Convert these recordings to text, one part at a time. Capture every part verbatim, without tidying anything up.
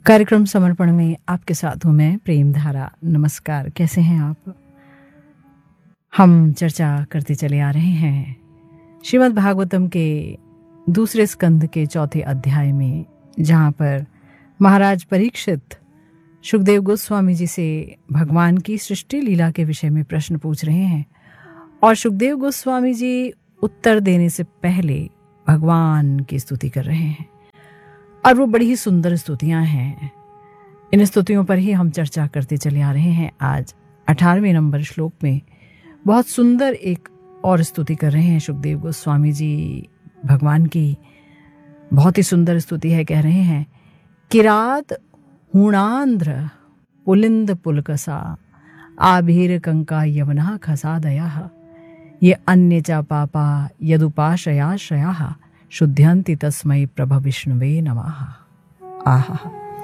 कार्यक्रम समर्पण में आपके साथ हूँ मैं प्रेम धारा। नमस्कार, कैसे हैं आप? हम चर्चा करते चले आ रहे हैं श्रीमद् भागवतम के दूसरे स्कंद के चौथे अध्याय में, जहाँ पर महाराज परीक्षित सुखदेव गोस्वामी जी से भगवान की सृष्टि लीला के विषय में प्रश्न पूछ रहे हैं और सुखदेव गोस्वामी जी उत्तर देने से पहले भगवान की स्तुति कर रहे हैं और वो बड़ी ही सुंदर स्तुतियां हैं। इन स्तुतियों पर ही हम चर्चा करते चले आ रहे हैं। आज अठारहवें नंबर श्लोक में बहुत सुंदर एक और स्तुति कर रहे हैं सुखदेव गोस्वामी जी भगवान की। बहुत ही सुंदर स्तुति है। कह रहे हैं, किरात हूणांध्र पुलिंद पुलकसा आभीर कंका यवना खसादया ये अन्य च पापा यदुपाशयाश्रया शुद्ध्यंति तस्मै प्रभ विष्णुवे नमः। आहा,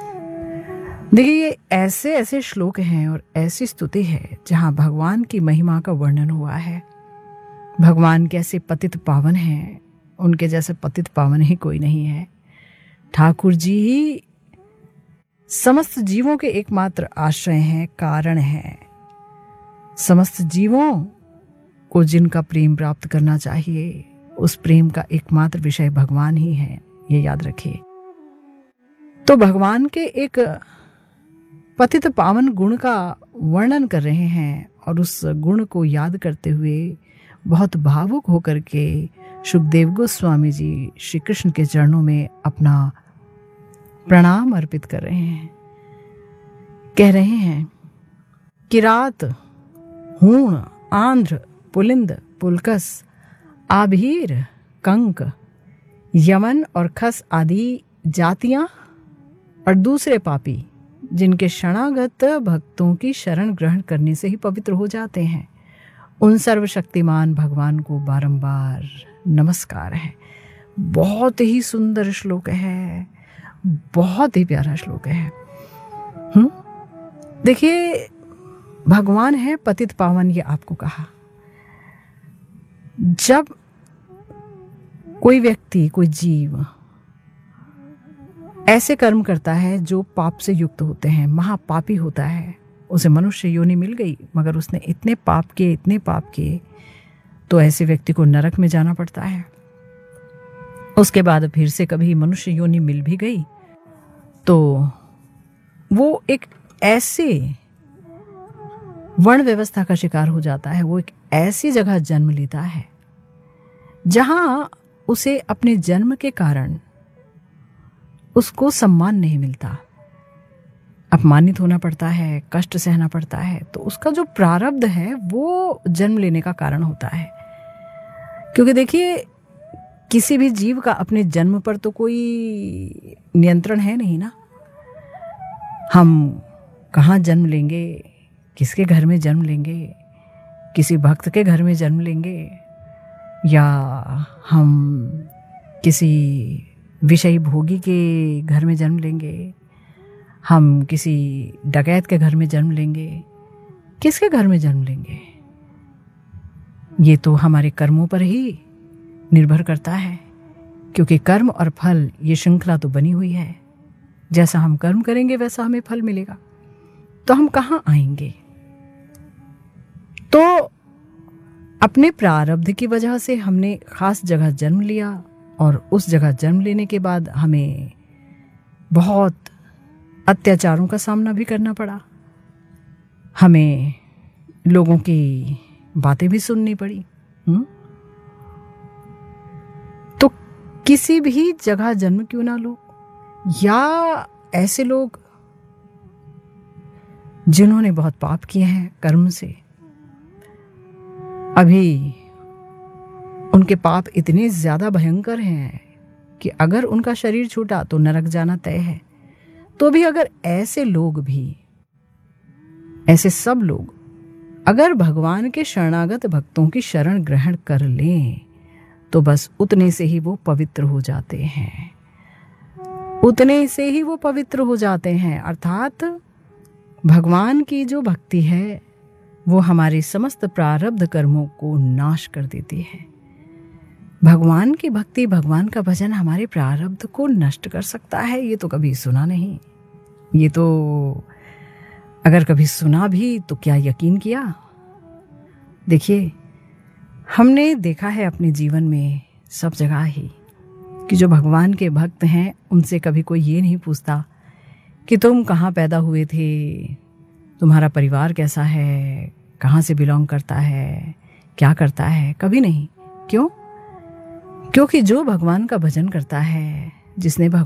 देखिए ये ऐसे ऐसे श्लोक हैं और ऐसी स्तुति है जहां भगवान की महिमा का वर्णन हुआ है। भगवान कैसे पतित पावन हैं, उनके जैसे पतित पावन ही कोई नहीं है। ठाकुर जी ही समस्त जीवों के एकमात्र आश्रय हैं, कारण हैं। समस्त जीवों को जिनका प्रेम प्राप्त करना चाहिए, उस प्रेम का एकमात्र विषय भगवान ही है, ये याद रखिए। तो भगवान के एक पतित पावन गुण का वर्णन कर रहे हैं और उस गुण को याद करते हुए बहुत भावुक होकर के सुखदेव गोस्वामी जी श्री कृष्ण के चरणों में अपना प्रणाम अर्पित कर रहे हैं। कह रहे हैं, किरात हूण आंध्र पुलिंद पुलकस आभीर कंक यमन और खस आदि जातियां और दूसरे पापी जिनके शरणागत भक्तों की शरण ग्रहण करने से ही पवित्र हो जाते हैं, उन सर्वशक्तिमान भगवान को बारंबार नमस्कार है। बहुत ही सुंदर श्लोक है, बहुत ही प्यारा श्लोक है। हम्म देखिए, भगवान है पतित पावन, ये आपको कहा। जब कोई व्यक्ति, कोई जीव ऐसे कर्म करता है जो पाप से युक्त होते हैं, महापापी होता है, उसे मनुष्य योनि मिल गई, मगर उसने इतने पाप किए इतने पाप किए तो ऐसे व्यक्ति को नरक में जाना पड़ता है। उसके बाद फिर से कभी मनुष्य योनि मिल भी गई तो वो एक ऐसे वर्ण व्यवस्था का शिकार हो जाता है, वो एक ऐसी जगह जन्म लेता है जहां उसे अपने जन्म के कारण उसको सम्मान नहीं मिलता, अपमानित होना पड़ता है, कष्ट सहना पड़ता है। तो उसका जो प्रारब्ध है वो जन्म लेने का कारण होता है। क्योंकि देखिए, किसी भी जीव का अपने जन्म पर तो कोई नियंत्रण है नहीं ना। हम कहाँ जन्म लेंगे, किसके घर में जन्म लेंगे, किसी भक्त के घर में जन्म लेंगे या हम किसी विषयी भोगी के घर में जन्म लेंगे, हम किसी डकैत के घर में जन्म लेंगे, किसके घर में जन्म लेंगे, ये तो हमारे कर्मों पर ही निर्भर करता है। क्योंकि कर्म और फल, ये श्रृंखला तो बनी हुई है। जैसा हम कर्म करेंगे वैसा हमें फल मिलेगा। तो हम कहाँ आएंगे? तो अपने प्रारब्ध की वजह से हमने खास जगह जन्म लिया और उस जगह जन्म लेने के बाद हमें बहुत अत्याचारों का सामना भी करना पड़ा। हमें लोगों की बातें भी सुननी पड़ी। हुँ? तो किसी भी जगह जन्म क्यों ना लो, या ऐसे लोग जिन्होंने बहुत पाप किए हैं कर्म से, अभी उनके पाप इतने ज्यादा भयंकर हैं कि अगर उनका शरीर छूटा तो नरक जाना तय है। तो भी अगर ऐसे लोग भी, ऐसे सब लोग अगर भगवान के शरणागत भक्तों की शरण ग्रहण कर लें तो बस उतने से ही वो पवित्र हो जाते हैं, उतने से ही वो पवित्र हो जाते हैं। अर्थात भगवान की जो भक्ति है वो हमारे समस्त प्रारब्ध कर्मों को नाश कर देती है। भगवान की भक्ति, भगवान का भजन हमारे प्रारब्ध को नष्ट कर सकता है, ये तो कभी सुना नहीं। ये तो अगर कभी सुना भी तो क्या यकीन किया। देखिए, हमने देखा है अपने जीवन में सब जगह ही कि जो भगवान के भक्त हैं उनसे कभी कोई ये नहीं पूछता कि तुम कहाँ पैदा हुए थे, तुम्हारा परिवार कैसा है, कहाँ से बिलोंग करता है, क्या करता है। कभी नहीं। क्यों? क्योंकि जो भगवान का भजन करता है, जिसने भगवान